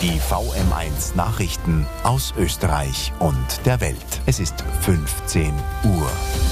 Die VM1 Nachrichten aus Österreich und der Welt. Es ist 15 Uhr.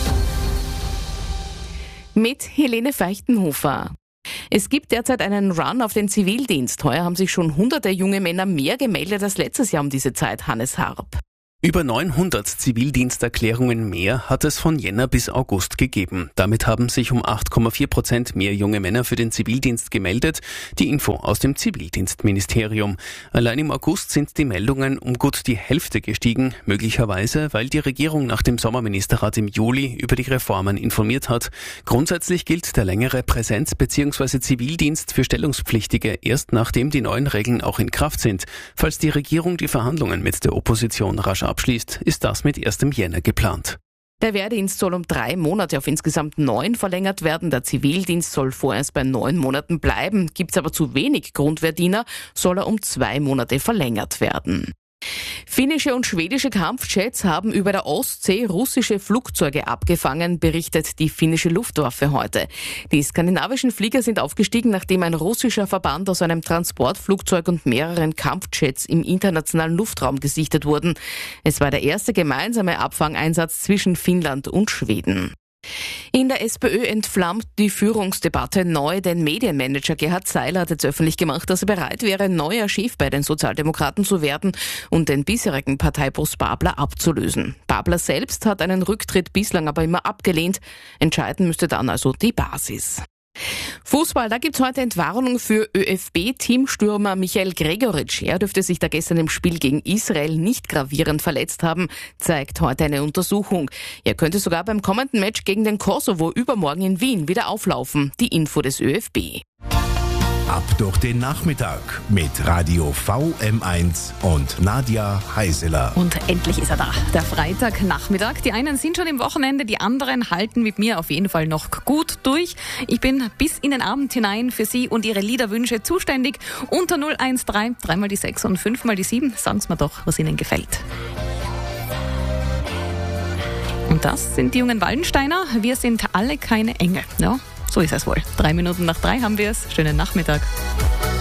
Mit Helene Feichtenhofer. Es gibt derzeit einen Run auf den Zivildienst. Heuer haben sich schon hunderte junge Männer mehr gemeldet als letztes Jahr um diese Zeit, Hannes Harp. Über 900 Zivildiensterklärungen mehr hat es von Jänner bis August gegeben. Damit haben sich um 8,4% mehr junge Männer für den Zivildienst gemeldet. Die Info aus dem Zivildienstministerium. Allein im August sind die Meldungen um gut die Hälfte gestiegen, möglicherweise, weil die Regierung nach dem Sommerministerrat im Juli über die Reformen informiert hat. Grundsätzlich gilt der längere Präsenz- bzw. Zivildienst für Stellungspflichtige erst nachdem die neuen Regeln auch in Kraft sind. Falls die Regierung die Verhandlungen mit der Opposition rasch abschließt, ist das mit 1. Jänner geplant. Der Wehrdienst soll um 3 Monate auf insgesamt 9 verlängert werden. Der Zivildienst soll vorerst bei 9 Monaten bleiben. Gibt's aber zu wenig Grundwehrdiener, soll er um 2 Monate verlängert werden. Finnische und schwedische Kampfjets haben über der Ostsee russische Flugzeuge abgefangen, berichtet die finnische Luftwaffe heute. Die skandinavischen Flieger sind aufgestiegen, nachdem ein russischer Verband aus einem Transportflugzeug und mehreren Kampfjets im internationalen Luftraum gesichtet wurden. Es war der erste gemeinsame Abfangeinsatz zwischen Finnland und Schweden. In der SPÖ entflammt die Führungsdebatte neu, denn Medienmanager Gerhard Seiler hat jetzt öffentlich gemacht, dass er bereit wäre, neuer Chef bei den Sozialdemokraten zu werden und den bisherigen Parteiboss Babler abzulösen. Babler selbst hat einen Rücktritt bislang aber immer abgelehnt. Entscheiden müsste dann also die Basis. Fußball, da gibt's heute Entwarnung für ÖFB-Teamstürmer Michael Gregoritsch. Er dürfte sich da gestern im Spiel gegen Israel nicht gravierend verletzt haben, zeigt heute eine Untersuchung. Er könnte sogar beim kommenden Match gegen den Kosovo übermorgen in Wien wieder auflaufen. Die Info des ÖFB. Ab durch den Nachmittag mit Radio VM1 und Nadja Heiseler. Und endlich ist er da, der Freitagnachmittag. Die einen sind schon im Wochenende, die anderen halten mit mir auf jeden Fall noch gut durch. Ich bin bis in den Abend hinein für Sie und Ihre Liederwünsche zuständig. Unter 013 3 mal die 6 und 5 mal die 7. Sagen Sie mir doch, was Ihnen gefällt. Und das sind die jungen Wallensteiner. Wir sind alle keine Engel. Ja, so ist es wohl. 3 Minuten nach 3 haben wir es. Schönen Nachmittag.